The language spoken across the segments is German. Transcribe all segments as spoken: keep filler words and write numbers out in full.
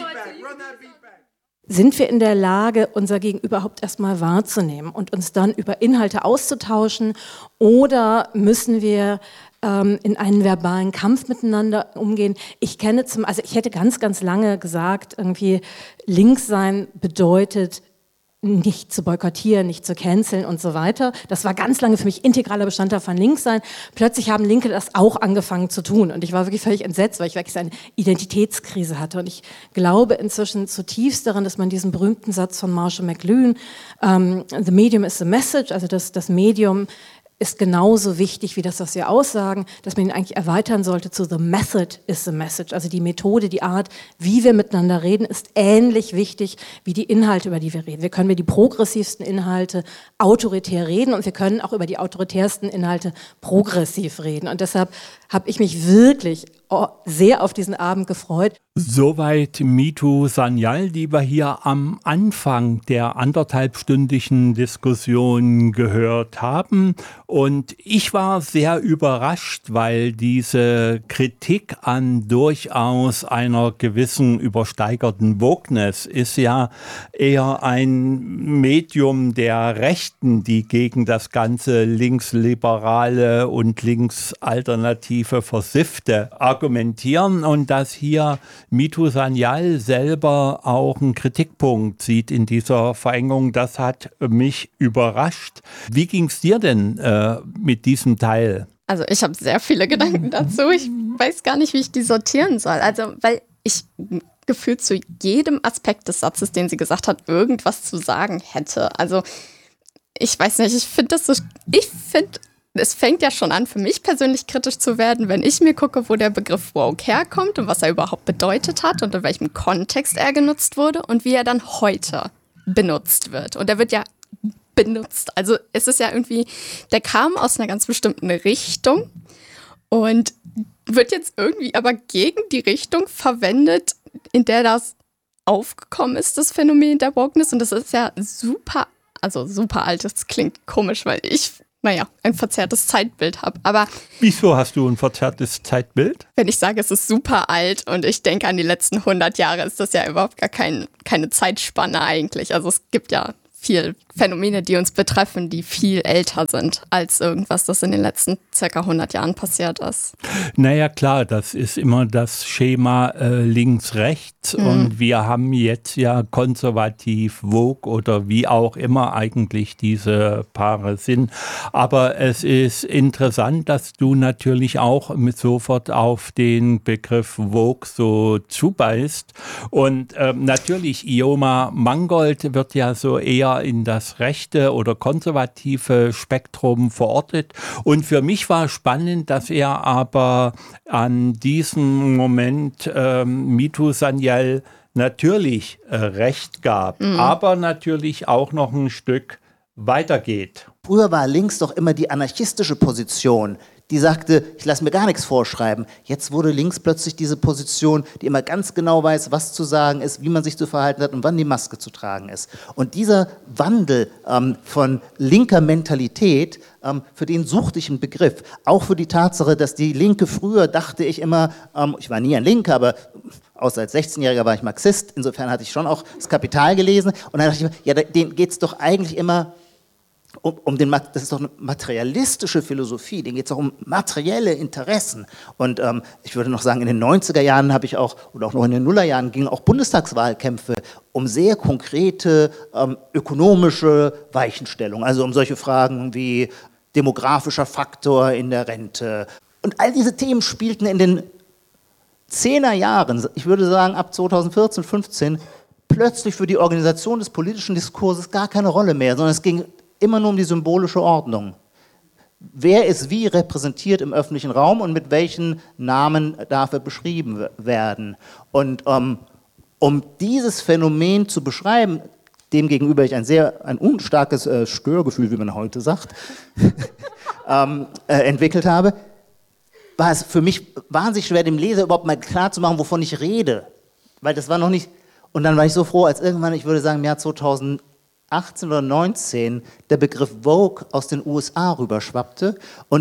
Sind wir in der Lage, unser Gegenüber überhaupt erstmal wahrzunehmen und uns dann über Inhalte auszutauschen? Oder müssen wir ähm, in einen verbalen Kampf miteinander umgehen? Ich kenne zum, also ich hätte ganz, ganz lange gesagt, irgendwie links sein bedeutet, nicht zu boykottieren, nicht zu canceln und so weiter. Das war ganz lange für mich integraler Bestandteil von Linkssein. Plötzlich haben Linke das auch angefangen zu tun und ich war wirklich völlig entsetzt, weil ich wirklich eine Identitätskrise hatte und ich glaube inzwischen zutiefst daran, dass man diesen berühmten Satz von Marshall McLuhan, um, the medium is the message, also das, das Medium ist genauso wichtig wie das, was wir aussagen, dass man ihn eigentlich erweitern sollte zu the method is the message. Also die Methode, die Art, wie wir miteinander reden, ist ähnlich wichtig wie die Inhalte, über die wir reden. Wir können über die progressivsten Inhalte autoritär reden und wir können auch über die autoritärsten Inhalte progressiv reden. Und deshalb habe ich mich wirklich sehr auf diesen Abend gefreut. Soweit Mitu Sanyal, die wir hier am Anfang der anderthalbstündigen Diskussion gehört haben. Und ich war sehr überrascht, weil diese Kritik an durchaus einer gewissen übersteigerten Wokeness ist ja eher ein Medium der Rechten, die gegen das ganze linksliberale und linksalternative Versiffte argumentieren und dass hier Mitu Sanyal selber auch einen Kritikpunkt sieht in dieser Verengung, das hat mich überrascht. Wie ging es dir denn äh, mit diesem Teil? Also ich habe sehr viele Gedanken dazu. Ich weiß gar nicht, wie ich die sortieren soll. Also weil ich gefühlt zu jedem Aspekt des Satzes, den sie gesagt hat, irgendwas zu sagen hätte. Also ich weiß nicht, ich finde das so, ich finde es fängt ja schon an, für mich persönlich kritisch zu werden, wenn ich mir gucke, wo der Begriff woke herkommt und was er überhaupt bedeutet hat und in welchem Kontext er genutzt wurde und wie er dann heute benutzt wird. Und er wird ja benutzt. Also es ist ja irgendwie, der kam aus einer ganz bestimmten Richtung und wird jetzt irgendwie aber gegen die Richtung verwendet, in der das aufgekommen ist, das Phänomen der Wokeness. Und das ist ja super, also super alt, das klingt komisch, weil ich naja, ein verzerrtes Zeitbild habe. Aber wieso hast du ein verzerrtes Zeitbild? Wenn ich sage, es ist super alt und ich denke an die letzten hundert Jahre, ist das ja überhaupt gar kein, keine Zeitspanne eigentlich. Also es gibt ja viel Phänomene, die uns betreffen, die viel älter sind als irgendwas, das in den letzten circa hundert Jahren passiert ist. Naja, klar, das ist immer das Schema äh, links-rechts mhm. und wir haben jetzt ja konservativ, woke oder wie auch immer eigentlich diese Paare sind. Aber es ist interessant, dass du natürlich auch mit sofort auf den Begriff woke so zubeißt und ähm, natürlich Ioma Mangold wird ja so eher in das rechte oder konservative Spektrum verortet. Und für mich war spannend, dass er aber an diesem Moment ähm, Mitu Sanyal natürlich äh, recht gab, mhm. aber natürlich auch noch ein Stück weitergeht. Früher war links doch immer die anarchistische Position, die sagte, ich lasse mir gar nichts vorschreiben. Jetzt wurde links plötzlich diese Position, die immer ganz genau weiß, was zu sagen ist, wie man sich zu verhalten hat und wann die Maske zu tragen ist. Und dieser Wandel ähm, von linker Mentalität, ähm, für den suchte ich einen Begriff. Auch für die Tatsache, dass die Linke früher, dachte ich immer, ähm, ich war nie ein Linker, aber außer als sechzehnjähriger war ich Marxist, insofern hatte ich schon auch das Kapital gelesen. Und dann dachte ich mir, ja, denen geht es doch eigentlich immer Um, um den, das ist doch eine materialistische Philosophie, denen geht es doch um materielle Interessen. Und ähm, ich würde noch sagen, in den neunziger Jahren habe ich auch, oder auch noch in den Nullerjahren, gingen auch Bundestagswahlkämpfe um sehr konkrete ähm, ökonomische Weichenstellungen, also um solche Fragen wie demografischer Faktor in der Rente. Und all diese Themen spielten in den zehner Jahren, ich würde sagen ab zweitausendvierzehn, fünfzehn, plötzlich für die Organisation des politischen Diskurses gar keine Rolle mehr, sondern es ging immer nur um die symbolische Ordnung. Wer ist wie repräsentiert im öffentlichen Raum und mit welchen Namen darf er beschrieben werden? Und ähm, um dieses Phänomen zu beschreiben, demgegenüber ich ein sehr ein unstarkes äh, Störgefühl, wie man heute sagt, ähm, äh, entwickelt habe, war es für mich wahnsinnig schwer, dem Leser überhaupt mal klar zu machen, wovon ich rede. Weil das war noch nicht... Und dann war ich so froh, als irgendwann, ich würde sagen, im Jahr zweitausendachtzehn oder neunzehn der Begriff Woke aus den U S A rüberschwappte und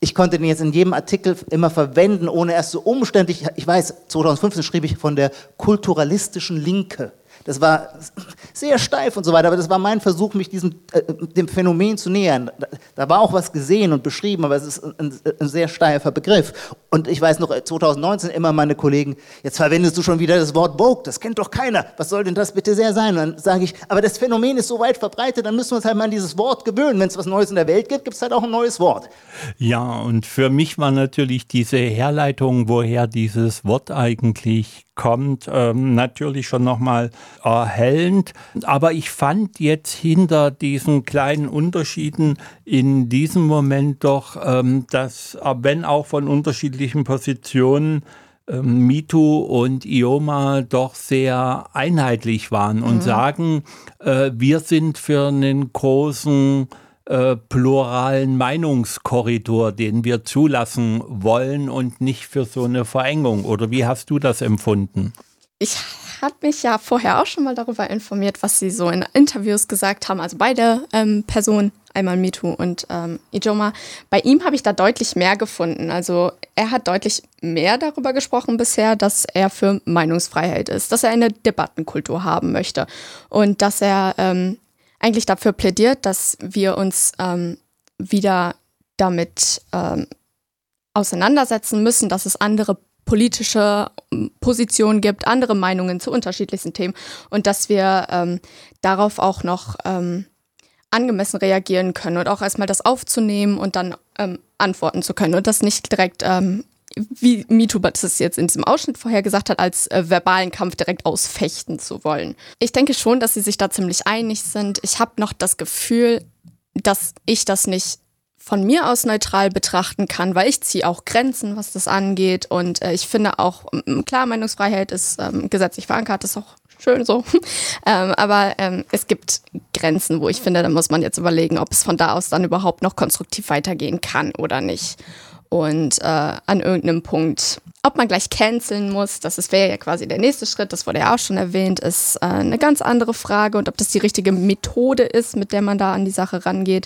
ich konnte den jetzt in jedem Artikel immer verwenden, ohne erst so umständlich, ich weiß, zweitausendfünfzehn schrieb ich von der kulturalistischen Linke. Das war sehr steif und so weiter, aber das war mein Versuch, mich diesem, äh, dem Phänomen zu nähern. Da, da war auch was gesehen und beschrieben, aber es ist ein, ein sehr steifer Begriff. Und ich weiß noch, zweitausendneunzehn immer meine Kollegen, jetzt verwendest du schon wieder das Wort Vogue, das kennt doch keiner, was soll denn das bitte sehr sein? Und dann sage ich, aber das Phänomen ist so weit verbreitet, dann müssen wir uns halt mal an dieses Wort gewöhnen. Wenn es was Neues in der Welt gibt, gibt es halt auch ein neues Wort. Ja, und für mich war natürlich diese Herleitung, woher dieses Wort eigentlich kommt, ähm, natürlich schon nochmal erhellend. Aber ich fand jetzt hinter diesen kleinen Unterschieden in diesem Moment doch, ähm, dass, wenn auch von unterschiedlichen Positionen, ähm, MeToo und IOMA doch sehr einheitlich waren und mhm. sagen, äh, wir sind für einen großen Äh, pluralen Meinungskorridor, den wir zulassen wollen und nicht für so eine Verengung. Oder wie hast du das empfunden? Ich habe mich ja vorher auch schon mal darüber informiert, was sie so in Interviews gesagt haben, also beide ähm, Personen, einmal MeToo und ähm, IOMA. Bei ihm habe ich da deutlich mehr gefunden. Also er hat deutlich mehr darüber gesprochen bisher, dass er für Meinungsfreiheit ist, dass er eine Debattenkultur haben möchte und dass er ähm, eigentlich dafür plädiert, dass wir uns ähm, wieder damit ähm, auseinandersetzen müssen, dass es andere politische Positionen gibt, andere Meinungen zu unterschiedlichsten Themen und dass wir ähm, darauf auch noch ähm, angemessen reagieren können und auch erstmal das aufzunehmen und dann ähm, antworten zu können und das nicht direkt, ähm, wie MeToo das jetzt in diesem Ausschnitt vorher gesagt hat, als äh, verbalen Kampf direkt ausfechten zu wollen. Ich denke schon, dass sie sich da ziemlich einig sind. Ich habe noch das Gefühl, dass ich das nicht von mir aus neutral betrachten kann, weil ich ziehe auch Grenzen, was das angeht und äh, ich finde auch, klar, Meinungsfreiheit ist ähm, gesetzlich verankert, ist auch schön so, ähm, aber ähm, es gibt Grenzen, wo ich finde, da muss man jetzt überlegen, ob es von da aus dann überhaupt noch konstruktiv weitergehen kann oder nicht. Und äh, an irgendeinem Punkt, ob man gleich canceln muss, das wäre ja quasi der nächste Schritt, das wurde ja auch schon erwähnt, ist äh, eine ganz andere Frage. Und ob das die richtige Methode ist, mit der man da an die Sache rangeht,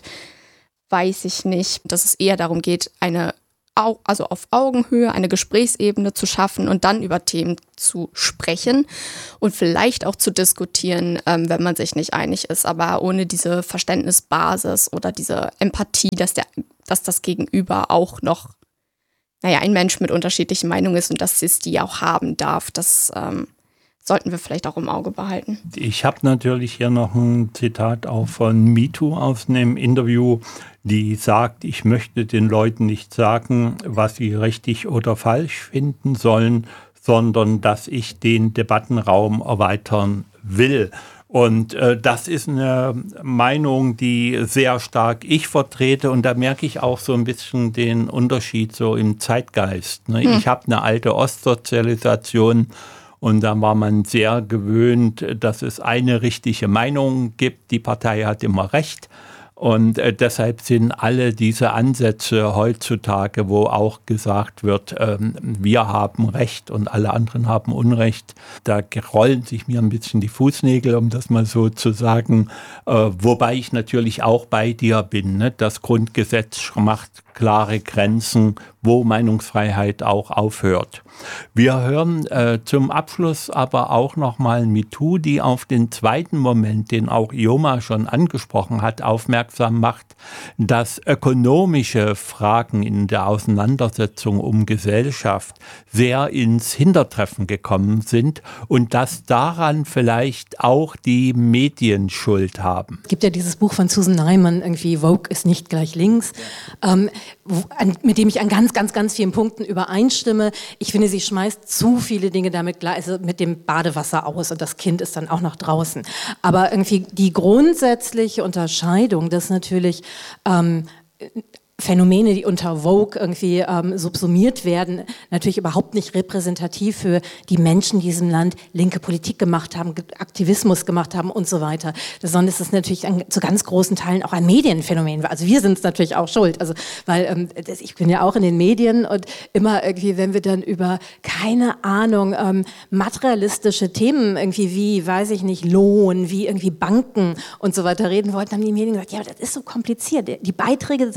weiß ich nicht. Dass es eher darum geht, eine, also auf Augenhöhe eine Gesprächsebene zu schaffen und dann über Themen zu sprechen und vielleicht auch zu diskutieren, ähm, wenn man sich nicht einig ist, aber ohne diese Verständnisbasis oder diese Empathie, dass der dass das Gegenüber auch noch, naja, ein Mensch mit unterschiedlichen Meinungen ist und dass es die auch haben darf. Das ähm, sollten wir vielleicht auch im Auge behalten. Ich habe natürlich hier noch ein Zitat auch von MeToo aus einem Interview, die sagt, ich möchte den Leuten nicht sagen, was sie richtig oder falsch finden sollen, sondern dass ich den Debattenraum erweitern will. Und äh, das ist eine Meinung, die sehr stark ich vertrete und da merke ich auch so ein bisschen den Unterschied so im Zeitgeist. Ne? Hm. Ich habe eine alte Ostsozialisation und da war man sehr gewöhnt, dass es eine richtige Meinung gibt, die Partei hat immer recht. Und äh, deshalb sind alle diese Ansätze heutzutage, wo auch gesagt wird, ähm, wir haben Recht und alle anderen haben Unrecht, da rollen sich mir ein bisschen die Fußnägel, um das mal so zu sagen. Äh, wobei ich natürlich auch bei dir bin. Ne? Das Grundgesetz macht klare Grenzen, wo Meinungsfreiheit auch aufhört. Wir hören äh, zum Abschluss aber auch nochmal MeToo, die auf den zweiten Moment, den auch IOMA schon angesprochen hat, aufmerksam macht, dass ökonomische Fragen in der Auseinandersetzung um Gesellschaft sehr ins Hintertreffen gekommen sind und dass daran vielleicht auch die Medien Schuld haben. Es gibt ja dieses Buch von Susan Neiman, irgendwie Vogue ist nicht gleich links, ähm, wo, an, mit dem ich an ganz, ganz, ganz vielen Punkten übereinstimme. Ich finde, sie schmeißt zu viele Dinge damit gleich, also mit dem Badewasser aus und das Kind ist dann auch noch draußen. Aber irgendwie die grundsätzliche Unterscheidung, dass natürlich ähm, Phänomene, die unter Vogue irgendwie ähm, subsumiert werden, natürlich überhaupt nicht repräsentativ für die Menschen in diesem Land linke Politik gemacht haben, Aktivismus gemacht haben und so weiter. Sondern es ist natürlich an, zu ganz großen Teilen auch ein Medienphänomen. Also wir sind es natürlich auch schuld. Also weil ähm, das, ich bin ja auch in den Medien und immer irgendwie, wenn wir dann über, keine Ahnung, ähm, materialistische Themen irgendwie wie, weiß ich nicht, Lohn, wie irgendwie Banken und so weiter reden wollten, haben die Medien gesagt, ja, das ist so kompliziert. Die Beiträge sind ja nur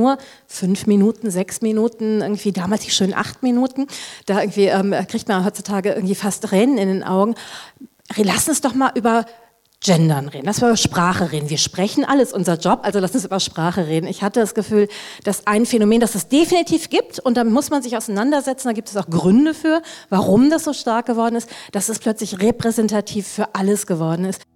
nur fünf Minuten, sechs Minuten, irgendwie damals die schönen acht Minuten. Da irgendwie ähm, kriegt man heutzutage irgendwie fast Tränen in den Augen. Lass uns doch mal über Gendern reden, lass uns über Sprache reden. Wir sprechen alles, unser Job, also lass uns über Sprache reden. Ich hatte das Gefühl, dass ein Phänomen, das es definitiv gibt, und da muss man sich auseinandersetzen, da gibt es auch Gründe für, warum das so stark geworden ist, dass es plötzlich repräsentativ für alles geworden ist.